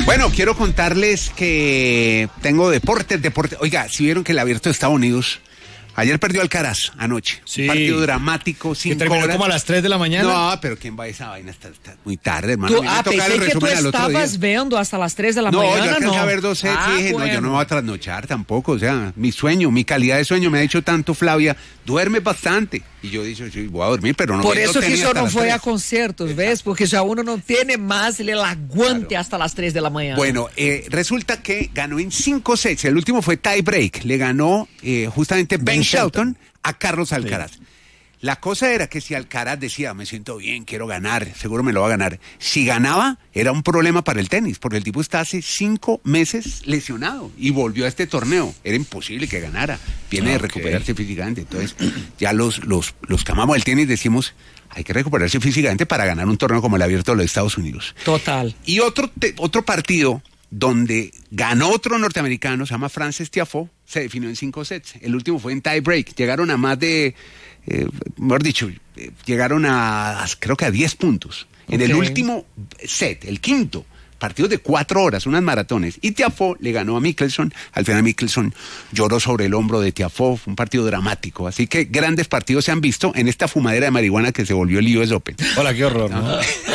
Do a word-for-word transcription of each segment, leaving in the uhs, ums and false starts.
Bueno, quiero contarles que tengo deportes, deportes. Oiga, si vieron que el Abierto de Estados Unidos ayer perdió Alcaraz anoche. Sí. Un partido dramático, cinco que terminó horas. como a las tres de la mañana. No, pero ¿quién va a esa vaina? Está, está muy tarde, hermano. Tú, ah, pensé que tú estabas viendo hasta las tres de la no, mañana, yo alcancé no. a ver dos sets Ah, y dije, bueno. no, yo no me voy a trasnochar tampoco. O sea, mi sueño, mi calidad de sueño me ha dicho tanto, Flavia, duerme bastante. Y yo dije, sí, voy a dormir, pero no Por voy a eso que tenis yo hasta no las fui tres. a conciertos, ¿ves? Porque ya uno no tiene más el aguante Claro. hasta las tres de la mañana. Bueno, eh, resulta que ganó en cinco sets. El último fue tie break. Le ganó eh, justamente Ben, Ben Shelton a Carlos Alcaraz. Sí. La cosa era que si Alcaraz decía, me siento bien, quiero ganar, seguro me lo va a ganar. Si ganaba, era un problema para el tenis, porque el tipo está hace cinco meses lesionado y volvió a este torneo. Era imposible que ganara. Viene Ah, de okay. recuperarse físicamente. Entonces, ya los, los, los que amamos el tenis decimos, hay que recuperarse físicamente para ganar un torneo como el Abierto de los Estados Unidos. Total. Y otro, te, otro partido donde ganó otro norteamericano, se llama Frances Tiafoe, se definió en cinco sets. El último fue en tie break. Llegaron a más de, eh, mejor dicho, eh, llegaron a, a creo que a diez puntos. En Okay. el último set, el quinto, partidos de cuatro horas, unas maratones. Y Tiafoe le ganó a Mickelson. Al final Mickelson lloró sobre el hombro de Tiafoe. Fue un partido dramático. Así que grandes partidos se han visto en esta fumadera de marihuana que se volvió el U S Open. Hola, qué horror, ¿no?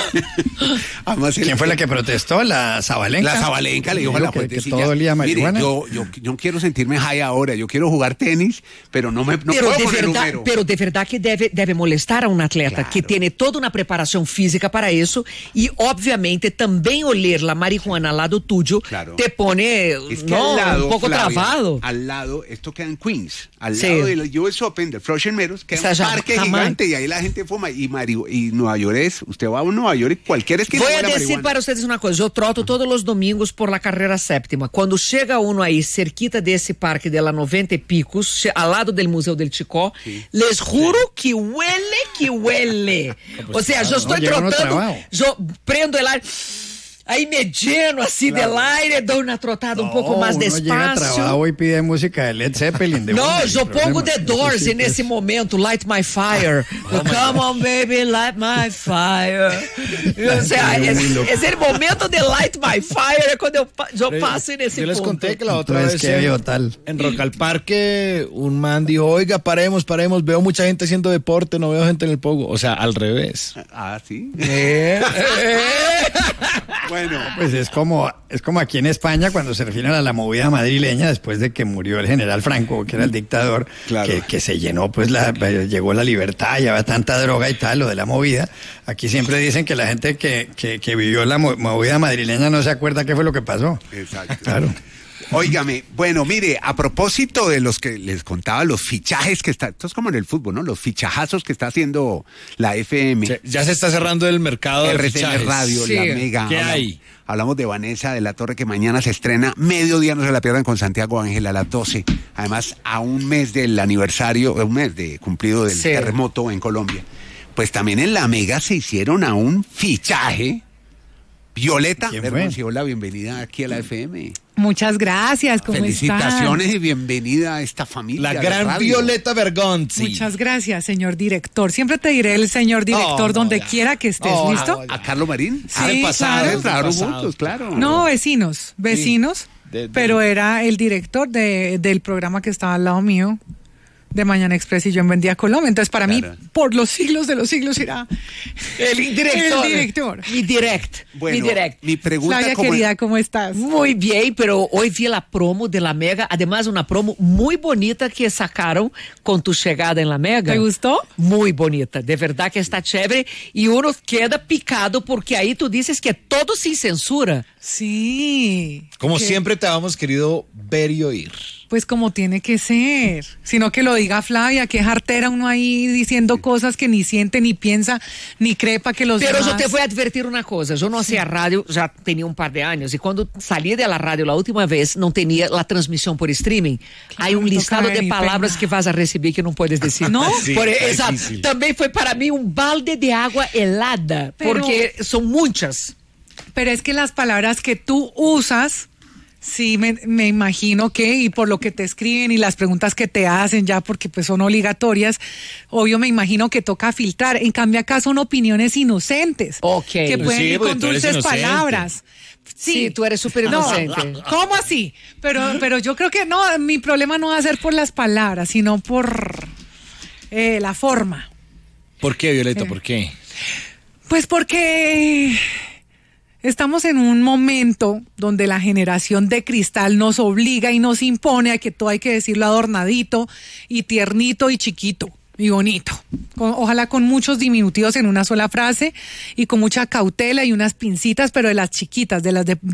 Además, ¿Quién el- fue la que protestó? ¿La Zabalenka? La Zabalenka le dijo a la que, que juececilla, todo olía a mire, marihuana. yo, yo, yo quiero sentirme high ahora, yo quiero jugar tenis, pero no me no pero, puedo de poner verdad, número. pero de verdad que debe, debe molestar a un atleta Claro. que tiene toda una preparación física para eso y obviamente también oler la marihuana al lado tuyo Claro. te pone Es que no, al lado, un poco Flavia, travado. al lado, esto queda en Queens, al Sí. lado del U S Open, del Flushing Meadows, queda O sea, un ya- parque jamás. gigante y ahí la gente fuma. Y, marihu- y Nueva York es, usted va a Nueva York y cualquier esquina Voy a huele a decir marihuana. para ustedes una cosa, yo troto todos los domingos por la carrera séptima. Cuando llega uno ahí cerquita de ese parque de la noventa y picos, che- al lado del Museo del Chicó, les juro que huele, que huele. O sea, yo estoy llega uno trotando, trabado. yo prendo el aire, ahí me lleno así del aire, doy una trotada un poco más uno llega despacio. trabajo y pide música de Led Zeppelin. De No, una, yo sin pongo problema. The Eso Doors sí, en ese pues. momento, Light My Fire. Come on, baby, light my fire. O sea, es, es el momento de Light My Fire, es cuando yo, pa- yo paso en ese Yo les punto. conté que la otra Entonces, vez ¿qué en, vio tal? en Rock al Parque un man dijo, oiga, paremos, paremos, veo mucha gente haciendo deporte, no veo gente en el pogo. O sea, al revés. Ah, sí. Eh, eh. Bueno, Pues es como, es como aquí en España cuando se refieren a la movida madrileña después de que murió el general Franco, que era el dictador, Claro. que, que se llenó, pues la, llegó la libertad, ya había tanta droga y tal, lo de la movida. Aquí siempre dicen que la gente que, que, que vivió la mo- movida madrileña no se acuerda qué fue lo que pasó. exacto. Claro. Óigame, bueno, mire, a propósito de los que les contaba, los fichajes que está, esto es como en el fútbol, ¿no? Los fichajazos que está haciendo la F M. Se- ya se está cerrando el mercado de R C N fichajes. Radio, Sí. La Mega. ¿Qué hablamos, hay? Hablamos de Vanessa de la Torre, que mañana se estrena. Mediodía no se la pierdan con Santiago Ángel a las doce. Además, a un mes del aniversario, un mes de cumplido del Sí. terremoto en Colombia. Pues también en La Mega se hicieron a un fichaje. Violeta ¿Quién fue? Bergoncio, la bienvenida aquí a la F M. Muchas gracias, ¿cómo Felicitaciones están? y bienvenida a esta familia. La de gran radio. Violeta Bergonzi. Muchas gracias, señor director. Siempre te diré el señor director Oh, no, donde ya. quiera que estés, Oh, ¿listo? no, ¿A Carlos Marín? Sí, Ah, del pasado, claro. del Claro, pasado. juntos, claro. No, vecinos, vecinos, De- de- pero era el director de, del programa que estaba al lado mío, de Mañana Express, y yo en Vendía Colombia. Entonces, para Claro. mí, por los siglos de los siglos, era El director. el director. Mi direct. Bueno, mi direct. mi pregunta Flavia, como... querida, ¿cómo estás? Muy bien, pero hoy vi la promo de la Mega, además una promo muy bonita que sacaron con tu llegada en la Mega. ¿Te gustó? Muy bonita, de verdad que está chévere y uno queda picado porque ahí tú dices que todo sin censura. Sí. Como Que- siempre te habíamos querido ver y oír. Pues como tiene que ser, sino que lo diga Flavia, que es artera uno ahí diciendo cosas que ni siente, ni piensa, ni cree para que los Pero demás... yo te voy a advertir una cosa, yo no hacía radio, ya tenía un par de años y cuando salí de la radio la última vez no tenía la transmisión por streaming. Claro, Hay un me toca listado de venir, palabras pena. que vas a recibir que no puedes decir. ¿No? Sí, Por, está exacto. difícil. También fue para mí un balde de agua helada, Pero- porque son muchas. Pero es que las palabras que tú usas Sí, me, me imagino que, y por lo que te escriben y las preguntas que te hacen ya, porque pues son obligatorias, obvio me imagino que toca filtrar. En cambio acá son opiniones inocentes. Ok. Que Pues pueden sí, ir porque con tú eres dulces inocente. palabras. Sí, tú eres súper No, inocente. ¿cómo así? Pero, pero yo creo que no, mi problema no va a ser por las palabras, sino por eh, la forma. ¿Por qué, Violeta? ¿Por qué? Pues porque estamos en un momento donde la generación de cristal nos obliga y nos impone a que todo hay que decirlo adornadito y tiernito y chiquito y bonito. Con, ojalá con muchos diminutivos en una sola frase y con mucha cautela y unas pincitas, pero de las chiquitas, de las de